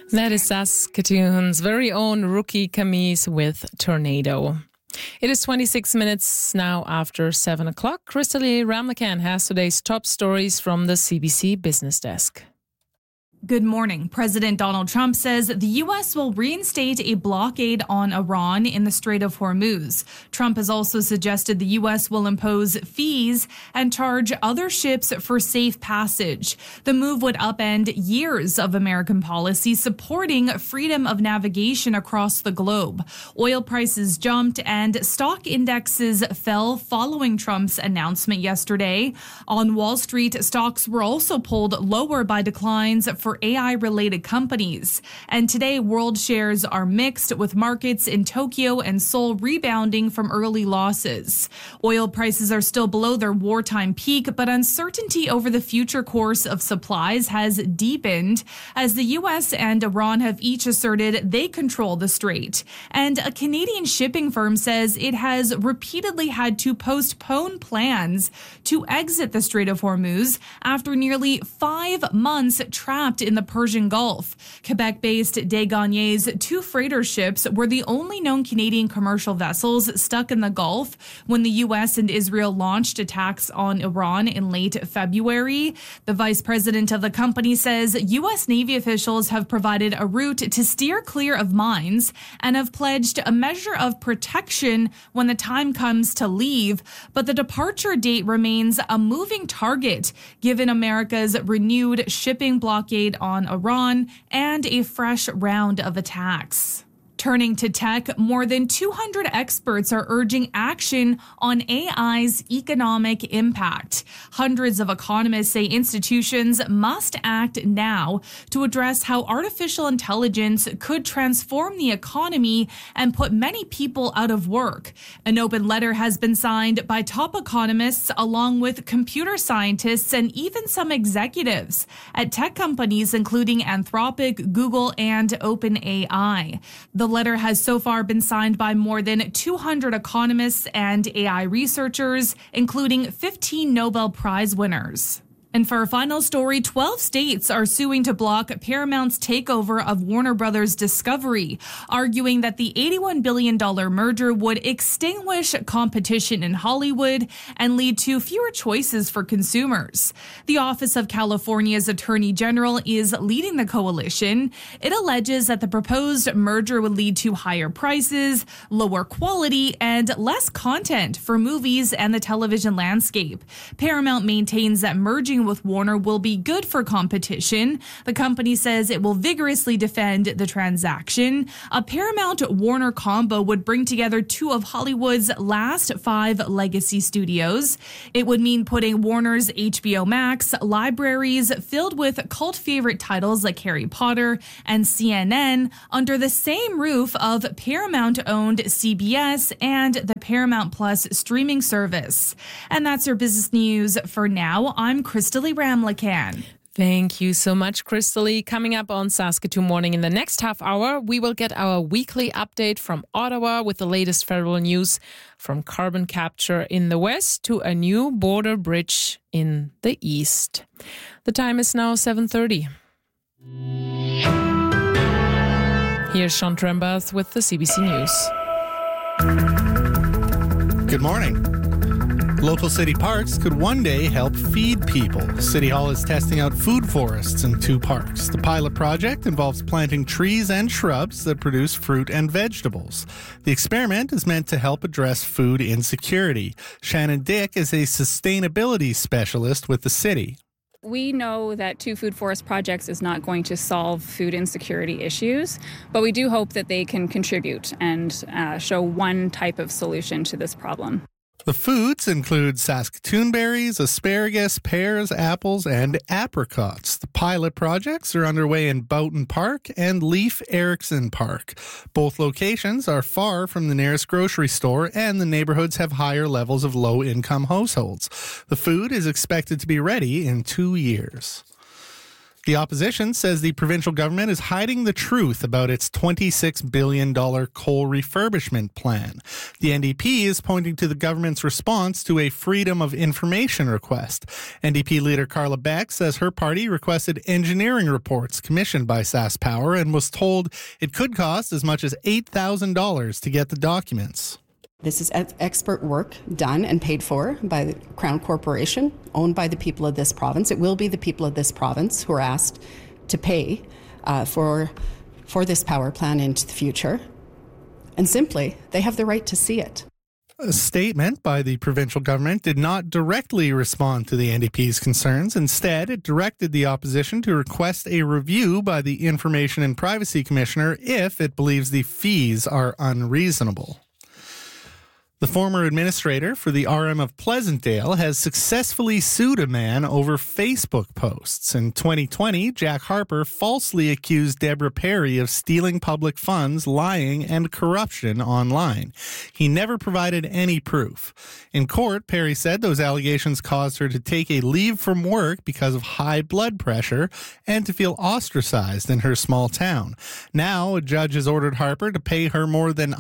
That is Saskatoon's very own Rookie Camise with Tornado. It is 26 minutes now after 7 o'clock. Christelle Ramlakan has today's top stories from the CBC Business Desk. Good morning. President Donald Trump says the U.S. will reinstate a blockade on Iran in the Strait of Hormuz. Trump has also suggested the U.S. will impose fees and charge other ships for safe passage. The move would upend years of American policy supporting freedom of navigation across the globe. Oil prices jumped and stock indexes fell following Trump's announcement yesterday. On Wall Street, stocks were also pulled lower by declines for AI-related companies. And today, world shares are mixed, with markets in Tokyo and Seoul rebounding from early losses. Oil prices are still below their wartime peak, but uncertainty over the future course of supplies has deepened as the U.S. and Iran have each asserted they control the strait. And a Canadian shipping firm says it has repeatedly had to postpone plans to exit the Strait of Hormuz after nearly 5 months trapped in the Persian Gulf. Quebec-based Desgagnés 2 freighter ships were the only known Canadian commercial vessels stuck in the Gulf when the U.S. and Israel launched attacks on Iran in late February. The vice president of the company says U.S. Navy officials have provided a route to steer clear of mines and have pledged a measure of protection when the time comes to leave. But the departure date remains a moving target given America's renewed shipping blockade on Iran and a fresh round of attacks. Turning to tech, more than 200 experts are urging action on AI's economic impact. Hundreds of economists say institutions must act now to address how artificial intelligence could transform the economy and put many people out of work. An open letter has been signed by top economists along with computer scientists and even some executives at tech companies including Anthropic, Google, and OpenAI. The letter has so far been signed by more than 200 economists and AI researchers, including 15 Nobel Prize winners. And for our final story, 12 states are suing to block Paramount's takeover of Warner Brothers Discovery, arguing that the $81 billion merger would extinguish competition in Hollywood and lead to fewer choices for consumers. The Office of California's Attorney General is leading the coalition. It alleges that the proposed merger would lead to higher prices, lower quality, and less content for movies and the television landscape. Paramount maintains that merging with Warner will be good for competition. The company says it will vigorously defend the transaction. A Paramount-Warner combo would bring together 2 of Hollywood's last 5 legacy studios. It would mean putting Warner's HBO Max libraries filled with cult favorite titles like Harry Potter and CNN under the same roof of Paramount-owned CBS and the Paramount Plus streaming service. And that's your business news for now. I'm Christelle Ramlakan. Thank you so much, Christelle. Coming up on Saskatoon Morning in the next half hour, we will get our weekly update from Ottawa with the latest federal news, from carbon capture in the west to a new border bridge in the east. The time is now 7:30. Here's Sean Trembath with the CBC News. Good morning. Local city parks could one day help feed people. City Hall is testing out food forests in 2 parks. The pilot project involves planting trees and shrubs that produce fruit and vegetables. The experiment is meant to help address food insecurity. Shannon Dick is a sustainability specialist with the city. We know that 2 food forest projects is not going to solve food insecurity issues, but we do hope that they can contribute and show one type of solution to this problem. The foods include Saskatoon berries, asparagus, pears, apples, and apricots. The pilot projects are underway in Boughton Park and Leif Erikson Park. Both locations are far from the nearest grocery store, and the neighborhoods have higher levels of low-income households. The food is expected to be ready in 2 years. The opposition says the provincial government is hiding the truth about its $26 billion coal refurbishment plan. The NDP is pointing to the government's response to a Freedom of Information request. NDP leader Carla Beck says her party requested engineering reports commissioned by SaskPower and was told it could cost as much as $8,000 to get the documents. This is expert work done and paid for by the Crown Corporation, owned by the people of this province. It will be the people of this province who are asked to pay for this power plan into the future. And simply, they have the right to see it. A statement by the provincial government did not directly respond to the NDP's concerns. Instead, it directed the opposition to request a review by the Information and Privacy Commissioner if it believes the fees are unreasonable. The former administrator for the RM of Pleasantdale has successfully sued a man over Facebook posts. In 2020, Jack Harper falsely accused Deborah Perry of stealing public funds, lying, and corruption online. He never provided any proof. In court, Perry said those allegations caused her to take a leave from work because of high blood pressure and to feel ostracized in her small town. Now, a judge has ordered Harper to pay her more than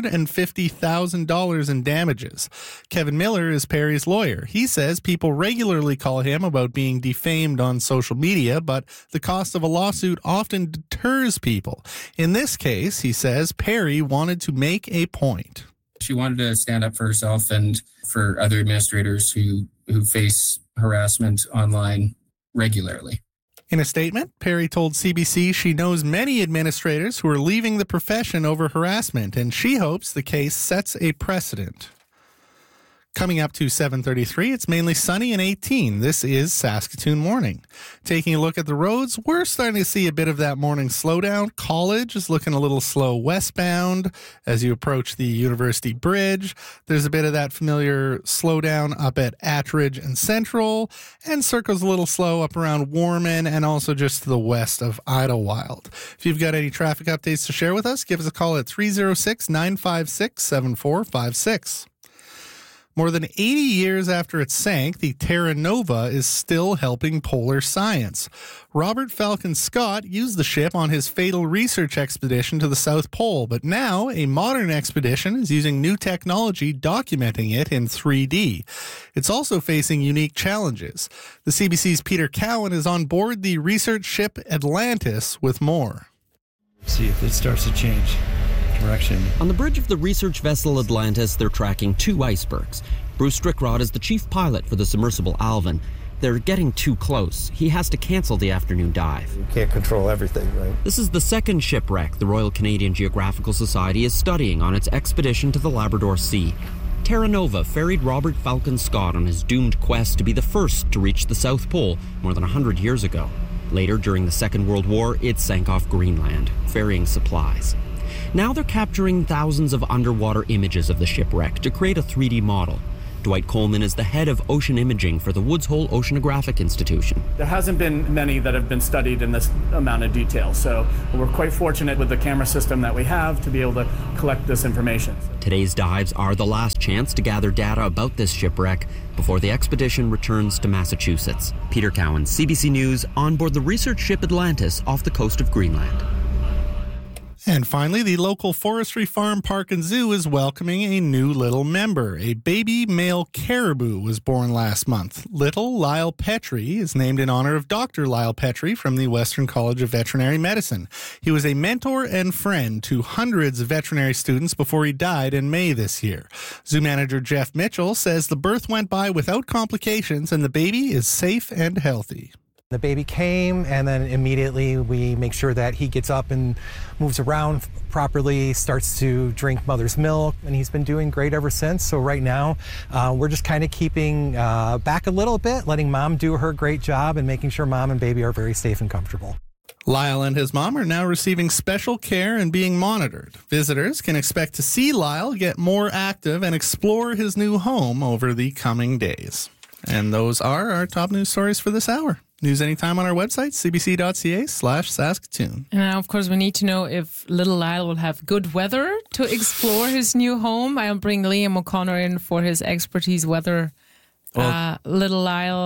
$150,000 in damages. Kevin Miller is Perry's lawyer. He says people regularly call him about being defamed on social media, but the cost of a lawsuit often deters people. In this case, he says, Perry wanted to make a point. She wanted to stand up for herself and for other administrators who face harassment online regularly. In a statement, Perry told CBC she knows many administrators who are leaving the profession over harassment, and she hopes the case sets a precedent. Coming up to 7:33, it's mainly sunny and 18. This is Saskatoon Morning. Taking a look at the roads, we're starting to see a bit of that morning slowdown. College is looking a little slow westbound as you approach the University Bridge. There's a bit of that familiar slowdown up at Attridge and Central, and Circle's a little slow up around Warman and also just to the west of Idlewild. If you've got any traffic updates to share with us, give us a call at 306-956-7456. More than 80 years after it sank, the Terra Nova is still helping polar science. Robert Falcon Scott used the ship on his fatal research expedition to the South Pole, but now a modern expedition is using new technology documenting it in 3D. It's also facing unique challenges. The CBC's Peter Cowan is on board the research ship Atlantis with more. See if it starts to change direction. On the bridge of the research vessel Atlantis, they're tracking two icebergs. Bruce Strickrod is the chief pilot for the submersible Alvin. They're getting too close. He has to cancel the afternoon dive. You can't control everything, right? This is the second shipwreck the Royal Canadian Geographical Society is studying on its expedition to the Labrador Sea. Terra Nova ferried Robert Falcon Scott on his doomed quest to be the first to reach the South Pole more than 100 years ago. Later, during the Second World War, it sank off Greenland, ferrying supplies. Now they're capturing thousands of underwater images of the shipwreck to create a 3D model. Dwight Coleman is the head of ocean imaging for the Woods Hole Oceanographic Institution. There hasn't been many that have been studied in this amount of detail, so we're quite fortunate with the camera system that we have to be able to collect this information. Today's dives are the last chance to gather data about this shipwreck before the expedition returns to Massachusetts. Peter Cowan, CBC News, on board the research ship Atlantis off the coast of Greenland. And finally, the local forestry farm, park, and zoo is welcoming a new little member. A baby male caribou was born last month. Little Lyle Petrie is named in honor of Dr. Lyle Petrie from the Western College of Veterinary Medicine. He was a mentor and friend to hundreds of veterinary students before he died in May this year. Zoo manager Jeff Mitchell says the birth went by without complications and the baby is safe and healthy. The baby came, and then immediately we make sure that he gets up and moves around properly, starts to drink mother's milk, and he's been doing great ever since. So right now, we're just kind of keeping back a little bit, letting mom do her great job and making sure mom and baby are very safe and comfortable. Lyle and his mom are now receiving special care and being monitored. Visitors can expect to see Lyle get more active and explore his new home over the coming days. And those are our top news stories for this hour. News anytime on our website, cbc.ca/Saskatoon. And now, of course, we need to know if little Lyle will have good weather to explore his new home. I'll bring Liam O'Connor in for his expertise weather. Little Lyle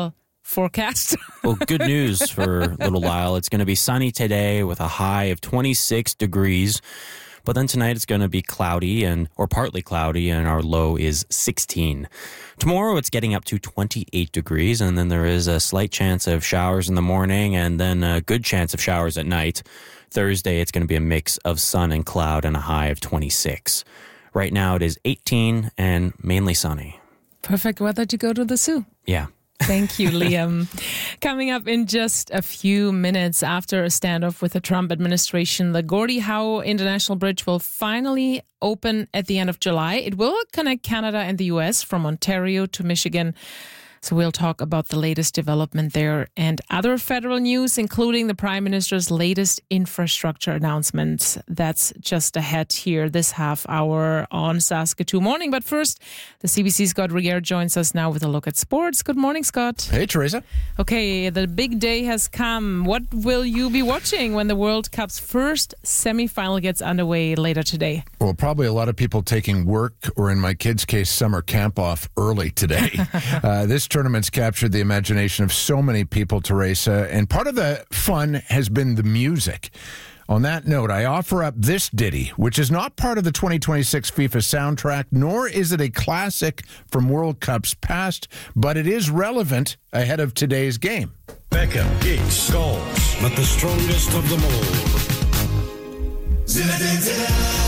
forecast? Well, good news for Little Lyle. It's going to be sunny today with a high of 26 degrees. But then tonight it's going to be cloudy or partly cloudy, and our low is 16. Tomorrow it's getting up to 28 degrees, and then there is a slight chance of showers in the morning and then a good chance of showers at night. Thursday it's going to be a mix of sun and cloud and a high of 26. Right now it is 18 and mainly sunny. Perfect weather to go to the zoo. Yeah. Thank you, Liam. Coming up in just a few minutes after a standoff with the Trump administration, the Gordie Howe International Bridge will finally open at the end of July. It will connect Canada and the U.S. from Ontario to Michigan. So we'll talk about the latest development there and other federal news, including the Prime Minister's latest infrastructure announcements. That's just ahead here this half hour on Saskatoon Morning. But first, the CBC's Scott Regehr joins us now with a look at sports. Good morning, Scott. Hey, Teresa. Okay, the big day has come. What will you be watching when the World Cup's first semi-final gets underway later today? Well, probably a lot of people taking work, or in my kids' case, summer camp off early today. This tournament's captured the imagination of so many people, Teresa, and part of the fun has been the music. On that note, I offer up this ditty, which is not part of the 2026 FIFA soundtrack, nor is it a classic from World Cups past, but it is relevant ahead of today's game. Beckham, Giggs, Scholes, but the strongest of them all. Zinedine Zidane.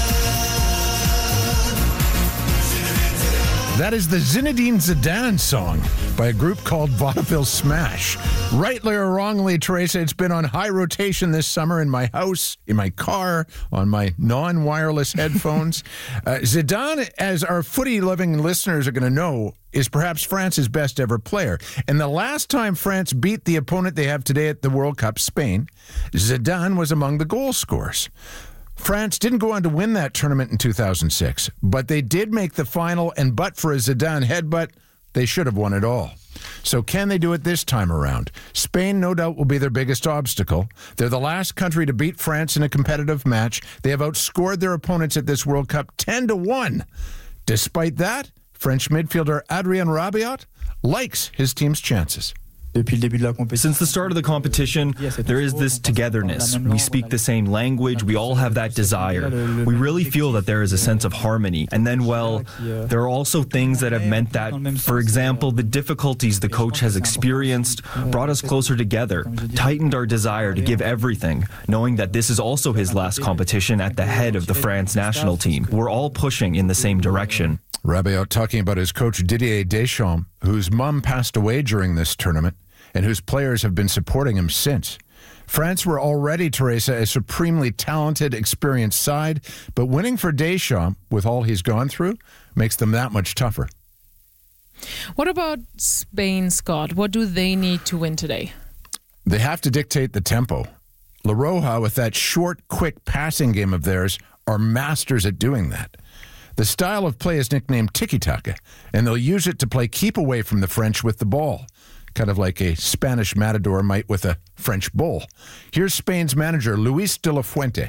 That is the Zinedine Zidane song by a group called Vaudeville Smash. Rightly or wrongly, Teresa, it's been on high rotation this summer in my house, in my car, on my non-wireless headphones. Zidane, as our footy-loving listeners are going to know, is perhaps France's best ever player. And the last time France beat the opponent they have today at the World Cup, Spain, Zidane was among the goal scorers. France didn't go on to win that tournament in 2006, but they did make the final, and but for a Zidane headbutt, they should have won it all. So can they do it this time around? Spain, no doubt, will be their biggest obstacle. They're the last country to beat France in a competitive match. They have outscored their opponents at this World Cup 10-1. Despite that, French midfielder Adrien Rabiot likes his team's chances. Since the start of the competition, there is this togetherness. We speak the same language. We all have that desire. We really feel that there is a sense of harmony. And then, well, there are also things that have meant that, for example, the difficulties the coach has experienced brought us closer together, tightened our desire to give everything, knowing that this is also his last competition at the head of the France national team. We're all pushing in the same direction. Rabiot talking about his coach Didier Deschamps, whose mum passed away during this tournament, and whose players have been supporting him since. France were already, Teresa, a supremely talented, experienced side, but winning for Deschamps, with all he's gone through, makes them that much tougher. What about Spain, Scott? What do they need to win today? They have to dictate the tempo. La Roja, with that short, quick passing game of theirs, are masters at doing that. The style of play is nicknamed tiki-taka, and they'll use it to play keep away from the French with the ball, kind of like a Spanish matador might with a French bull. Here's Spain's manager, Luis de la Fuente.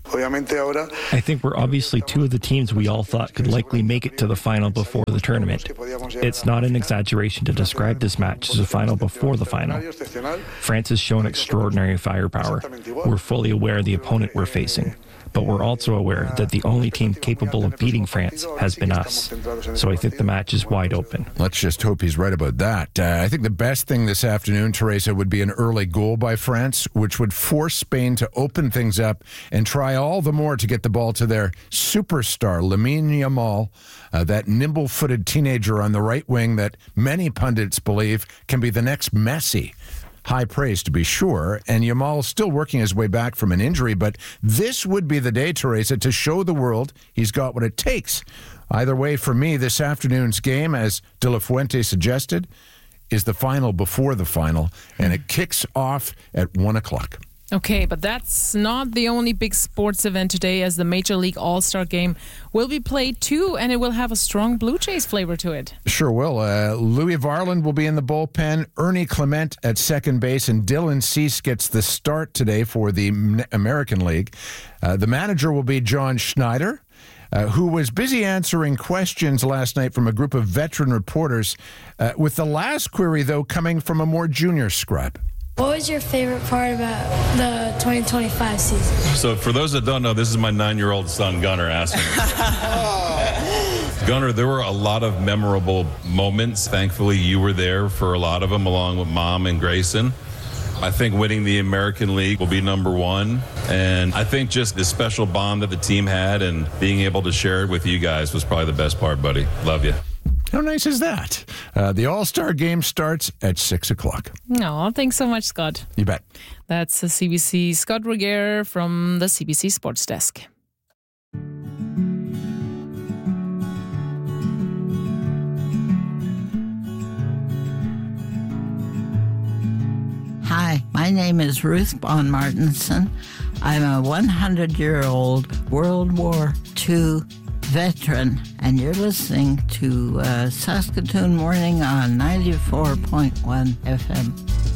I think we're obviously two of the teams we all thought could likely make it to the final before the tournament. It's not an exaggeration to describe this match as a final before the final. France has shown extraordinary firepower. We're fully aware of the opponent we're facing, but we're also aware that the only team capable of beating France has been us. So I think the match is wide open. Let's just hope he's right about that. I think the best thing this afternoon, Teresa, would be an early goal by France, which would force Spain to open things up and try all the more to get the ball to their superstar, Lamine Yamal, that nimble-footed teenager on the right wing that many pundits believe can be the next Messi. High praise, to be sure, and Yamal still working his way back from an injury, but this would be the day, Teresa, to show the world he's got what it takes. Either way, for me, this afternoon's game, as De La Fuente suggested, is the final before the final, and it kicks off at 1 o'clock. Okay, but that's not the only big sports event today, as the Major League All-Star Game will be played too, and it will have a strong Blue Jays flavor to it. Sure will. Louis Varland will be in the bullpen, Ernie Clement at second base, and Dylan Cease gets the start today for the American League. The manager will be John Schneider. who was busy answering questions last night from a group of veteran reporters, with the last query, though, coming from a more junior scrub. What was your favorite part about the 2025 season? So for those that don't know, this is my 9-year-old son, Gunnar, asking. Gunnar, there were a lot of memorable moments. Thankfully, you were there for a lot of them, along with Mom and Grayson. I think winning the American League will be number one. And I think just the special bond that the team had and being able to share it with you guys was probably the best part, buddy. Love you. How nice is that? The All-Star game starts at 6 o'clock. No, thanks so much, Scott. You bet. That's the CBC Scott Regehr from the CBC Sports Desk. Hi, my name is Ruth Bond-Martinson. I'm a 100-year-old World War II veteran, and you're listening to Saskatoon Morning on 94.1 FM.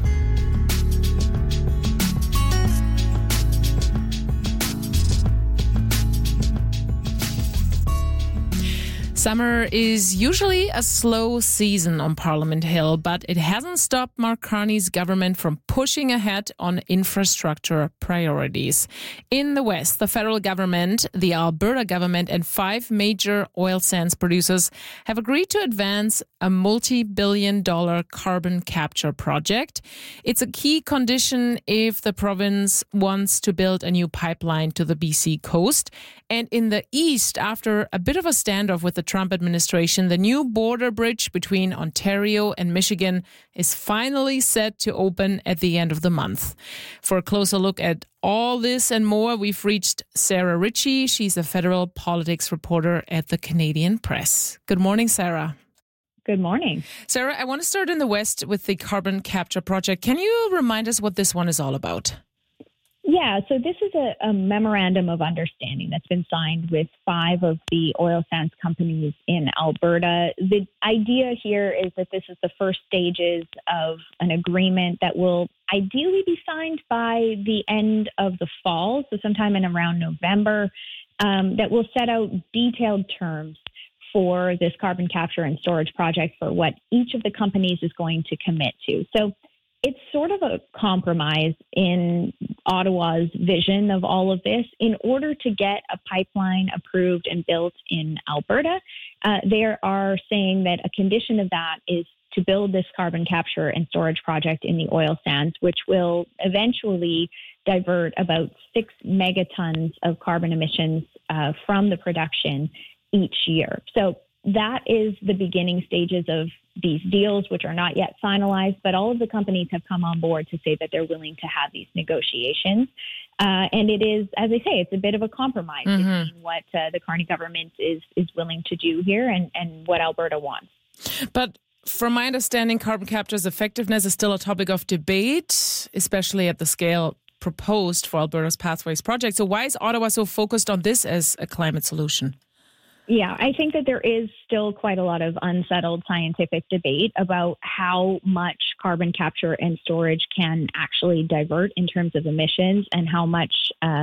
Summer is usually a slow season on Parliament Hill, but it hasn't stopped Mark Carney's government from pushing ahead on infrastructure priorities. In the West, the federal government, the Alberta government, and 5 major oil sands producers have agreed to advance a multi-billion-dollar carbon capture project. It's a key condition if the province wants to build a new pipeline to the BC coast. And in the East, after a bit of a standoff with the Trump administration, the new border bridge between Ontario and Michigan is finally set to open at the end of the month. For a closer look at all this and more, we've reached Sarah Ritchie. She's a federal politics reporter at the Canadian Press. Good morning, Sarah. Good morning. Sarah, I want to start in the West with the carbon capture project. Can you remind us what this one is all about? Yeah, so this is a memorandum of understanding that's been signed with 5 of the oil sands companies in Alberta. The idea here is that this is the first stages of an agreement that will ideally be signed by the end of the fall, so sometime in around November, that will set out detailed terms for this carbon capture and storage project for what each of the companies is going to commit to. So it's sort of a compromise in Ottawa's vision of all of this. In order to get a pipeline approved and built in Alberta, they are saying that a condition of that is to build this carbon capture and storage project in the oil sands, which will eventually divert about 6 megatons of carbon emissions from the production each year. So that is the beginning stages of these deals, which are not yet finalized, but all of the companies have come on board to say that they're willing to have these negotiations. And it is, as I say, it's a bit of a compromise between what the Carney government is willing to do here and what Alberta wants. But from my understanding, carbon capture's effectiveness is still a topic of debate, especially at the scale proposed for Alberta's Pathways project. So why is Ottawa so focused on this as a climate solution? Yeah, I think that there is still quite a lot of unsettled scientific debate about how much carbon capture and storage can actually divert in terms of emissions and how much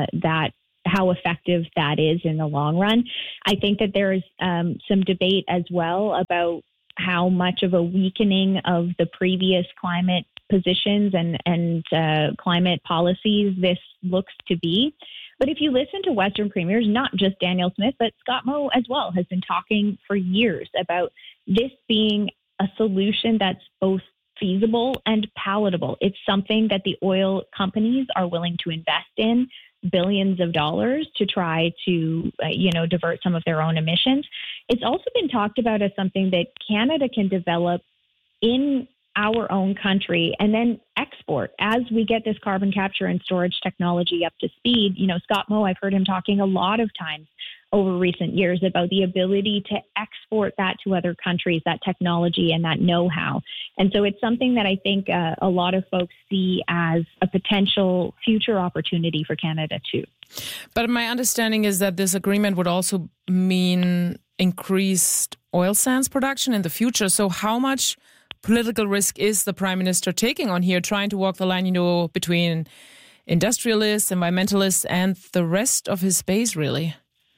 how effective that is in the long run. I think that there's some debate as well about how much of a weakening of the previous climate positions and climate policies this looks to be. But if you listen to Western premiers, not just Danielle Smith, but Scott Moe as well, has been talking for years about this being a solution that's both feasible and palatable. It's something that the oil companies are willing to invest in billions of dollars to try to, divert some of their own emissions. It's also been talked about as something that Canada can develop in our own country and then export as we get this carbon capture and storage technology up to speed. Scott Moe, I've heard him talking a lot of times over recent years about the ability to export that to other countries, that technology and that know-how. And so it's something that I think a lot of folks see as a potential future opportunity for Canada too. But my understanding is that this agreement would also mean increased oil sands production in the future. So how much political risk is the Prime Minister taking on here, trying to walk the line, between industrialists, environmentalists, and the rest of his base, really?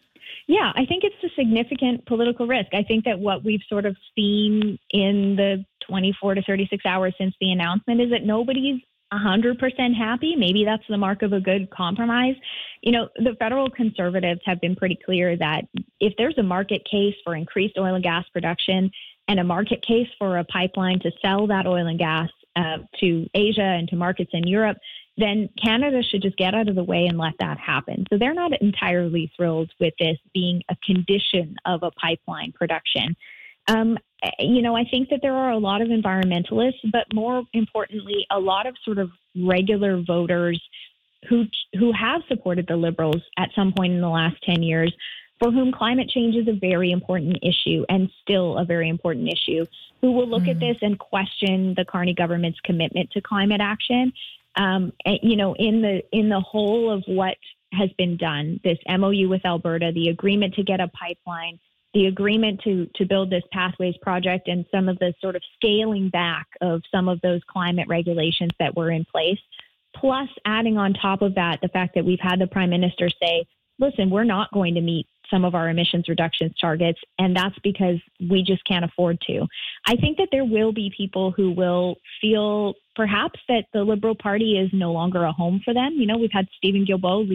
Yeah, I think it's a significant political risk. I think that what we've sort of seen in the 24 to 36 hours since the announcement is that nobody's 100% happy. Maybe that's the mark of a good compromise. The federal conservatives have been pretty clear that if there's a market case for increased oil and gas production and a market case for a pipeline to sell that oil and gas to Asia and to markets in Europe, then Canada should just get out of the way and let that happen. So they're not entirely thrilled with this being a condition of a pipeline production. I think that there are a lot of environmentalists, but more importantly, a lot of sort of regular voters who have supported the Liberals at some point in the last 10 years, for whom climate change is a very important issue and still a very important issue, who will look at this and question the Carney government's commitment to climate action. In the whole of what has been done, this MOU with Alberta, the agreement to get a pipeline, the agreement to build this Pathways project, and some of the sort of scaling back of some of those climate regulations that were in place, plus adding on top of that the fact that we've had the Prime Minister say, listen, we're not going to meet some of our emissions reductions targets, and that's because we just can't afford to. I think that there will be people who will feel perhaps that the Liberal Party is no longer a home for them. We've had Stephen Guilbeault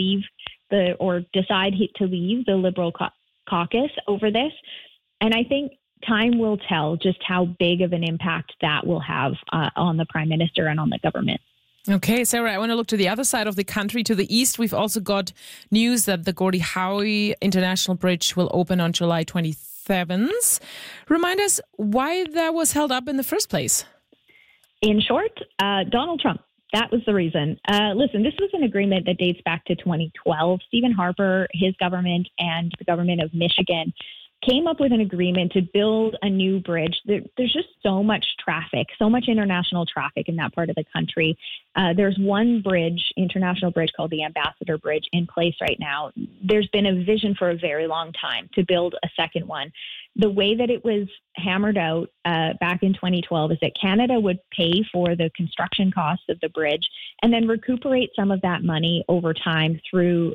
decide to leave the Liberal caucus over this. And I think time will tell just how big of an impact that will have on the Prime Minister and on the government. Okay, Sarah, I want to look to the other side of the country, to the east. We've also got news that the Gordie Howe International Bridge will open on July 27th. Remind us why that was held up in the first place. In short, Donald Trump. That was the reason. Listen, this was an agreement that dates back to 2012. Stephen Harper, his government, and the government of Michigan came up with an agreement to build a new bridge. There's just so much traffic, so much international traffic in that part of the country. There's one bridge, international bridge called the Ambassador Bridge, in place right now. There's been a vision for a very long time to build a second one. The way that it was hammered out back in 2012 is that Canada would pay for the construction costs of the bridge and then recuperate the money over time through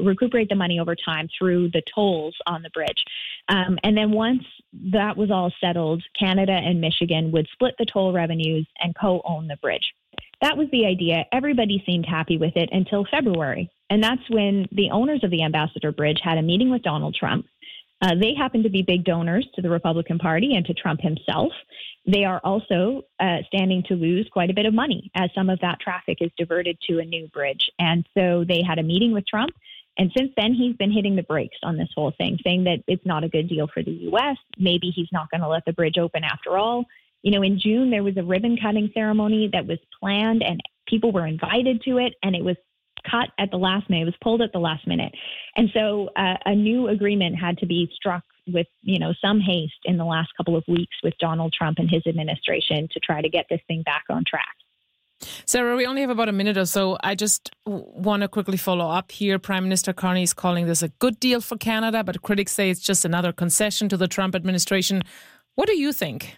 the tolls on the bridge. And then once that was all settled, Canada and Michigan would split the toll revenues and co-own the bridge. That was the idea. Everybody seemed happy with it until February. And that's when the owners of the Ambassador Bridge had a meeting with Donald Trump. They happen to be big donors to the Republican Party and to Trump himself. They are also standing to lose quite a bit of money as some of that traffic is diverted to a new bridge. And so they had a meeting with Trump. And since then, he's been hitting the brakes on this whole thing, saying that it's not a good deal for the U.S. Maybe he's not going to let the bridge open after all. In June, there was a ribbon cutting ceremony that was planned and people were invited to it, and it was cut at the last minute. It was pulled at the last minute. And so a new agreement had to be struck with, some haste in the last couple of weeks with Donald Trump and his administration to try to get this thing back on track. Sarah, we only have about a minute or so. I just want to quickly follow up here. Prime Minister Carney is calling this a good deal for Canada, but critics say it's just another concession to the Trump administration. What do you think?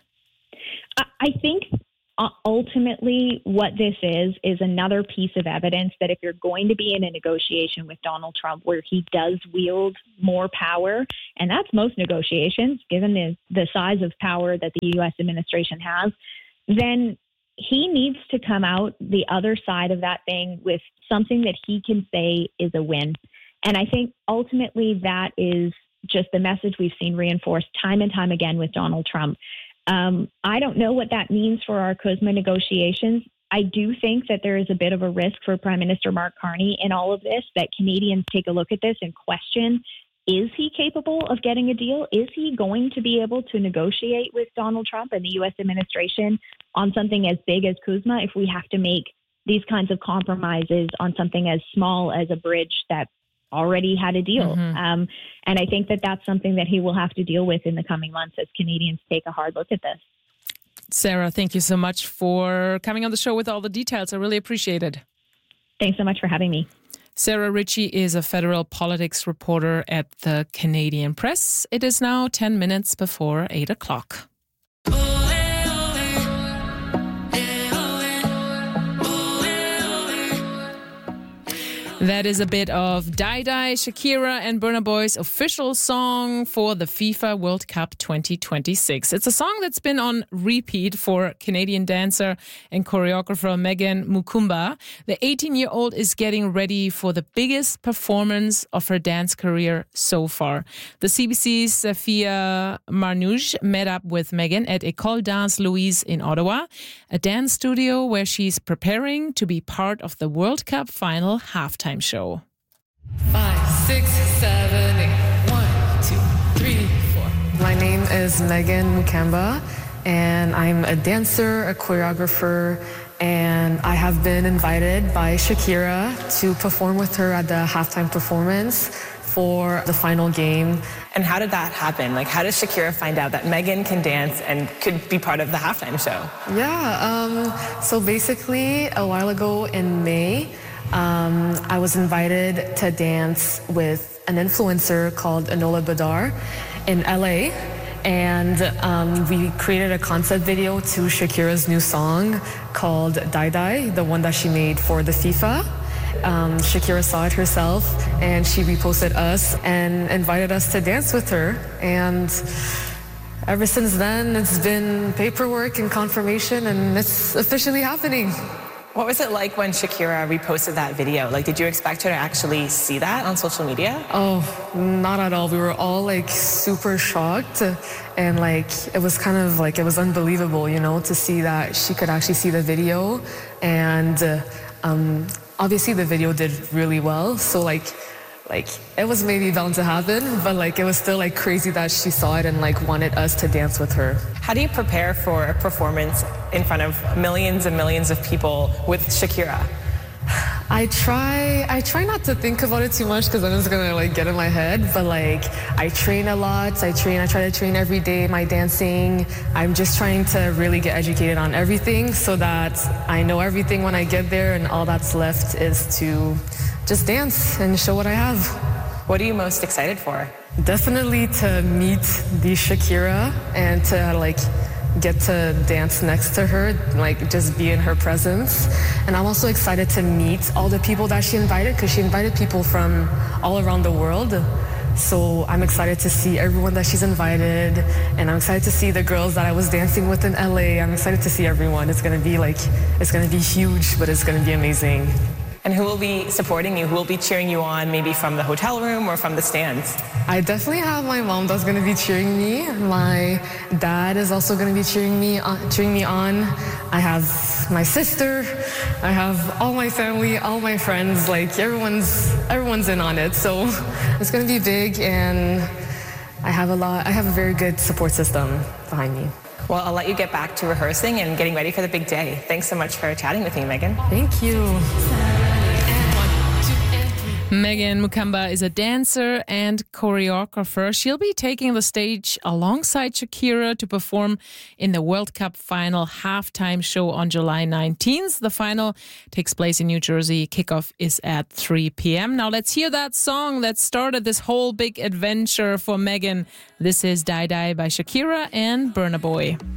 I think ultimately what this is another piece of evidence that if you're going to be in a negotiation with Donald Trump where he does wield more power, and that's most negotiations, given the size of power that the U.S. administration has, then he needs to come out the other side of that thing with something that he can say is a win. And I think ultimately that is just the message we've seen reinforced time and time again with Donald Trump. I don't know what that means for our CUSMA negotiations. I do think that there is a bit of a risk for Prime Minister Mark Carney in all of this, that Canadians take a look at this and question, is he capable of getting a deal? Is he going to be able to negotiate with Donald Trump and the U.S. administration on something as big as CUSMA if we have to make these kinds of compromises on something as small as a bridge that already had a deal? And I think that that's something that he will have to deal with in the coming months as Canadians take a hard look at this. Sarah, thank you so much for coming on the show with all the details. I really appreciate it. Thanks so much for having me. Sarah Ritchie is a federal politics reporter at the Canadian Press. It is now 10 minutes before 8 o'clock. That is a bit of Die Die, Shakira and Burna Boy's official song for the FIFA World Cup 2026. It's a song that's been on repeat for Canadian dancer and choreographer Megan Mukumba. The 18-year-old is getting ready for the biggest performance of her dance career so far. The CBC's Sophia Marnouche met up with Megan at École Danse Louise in Ottawa, a dance studio where she's preparing to be part of the World Cup final halftime show. 5, 6, 7, 8. 1, 2, 3, 4. My name is Megan Mukumba, and I'm a dancer, a choreographer, and I have been invited by Shakira to perform with her at the halftime performance for the final game. And how did that happen? Like, how did Shakira find out that Megan can dance and could be part of the halftime show? Yeah, so basically a while ago in May, I was invited to dance with an influencer called Enola Badar in LA. And we created a concept video to Shakira's new song called Die Die, the one that she made for the FIFA. Shakira saw it herself and she reposted us and invited us to dance with her. And ever since then, it's been paperwork and confirmation, and it's officially happening. What was it like when Shakira reposted that video? Like, did you expect her to actually see that on social media? Oh, not at all. We were all like super shocked, and like it was kind of like, it was unbelievable, you know, to see that she could actually see the video. And obviously the video did really well, so like it was maybe bound to happen, but like it was still like crazy that she saw it and like wanted us to dance with her. How do you prepare for a performance in front of millions and millions of people with Shakira? I try not to think about it too much because then it's gonna like get in my head, but like I train a lot. I try to train every day, my dancing. I'm just trying to really get educated on everything so that I know everything when I get there, and all that's left is to just dance and show what I have. What are you most excited for? Definitely to meet the Shakira and to like get to dance next to her, like just be in her presence. And I'm also excited to meet all the people that she invited, because she invited people from all around the world. So I'm excited to see everyone that she's invited, and I'm excited to see the girls that I was dancing with in LA. I'm excited to see everyone. It's gonna be huge, but it's gonna be amazing. And who will be supporting you? Who will be cheering you on, maybe from the hotel room or from the stands? I definitely have my mom that's going to be cheering me. My dad is also going to be cheering me on. I have my sister. I have all my family, all my friends. Like everyone's in on it. So it's going to be big, and I have a very good support system behind me. Well, I'll let you get back to rehearsing and getting ready for the big day. Thanks so much for chatting with me, Megan. Thank you. Megan Mukumba is a dancer and choreographer. She'll be taking the stage alongside Shakira to perform in the World Cup final halftime show on July 19th. The final takes place in New Jersey. Kickoff is at 3 p.m. Now let's hear that song that started this whole big adventure for Megan. This is Die Die by Shakira and Burna Boy.